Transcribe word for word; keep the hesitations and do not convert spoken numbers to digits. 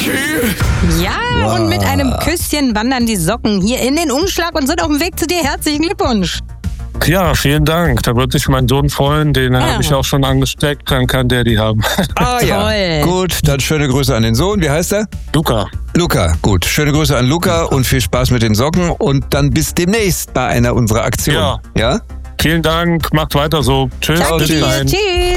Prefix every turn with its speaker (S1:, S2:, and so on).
S1: Ja, wow. Und mit einem Küsschen wandern die Socken hier in den Umschlag und sind auf dem Weg zu dir. Herzlichen Glückwunsch.
S2: Ja, vielen Dank. Da wird sich mein Sohn freuen. Den ja. habe ich auch schon angesteckt. Dann kann der die haben.
S3: Ah ja, toll. Gut, dann schöne Grüße an den Sohn. Wie heißt er?
S2: Luca.
S3: Luca, gut. Schöne Grüße an Luca und viel Spaß mit den Socken. Und dann bis demnächst bei einer unserer Aktionen.
S2: Ja.
S3: Ja?
S2: Vielen Dank. Macht weiter so. Tschüss.
S1: Danke
S2: Bis
S1: dir.
S2: dahin.
S1: Tschüss.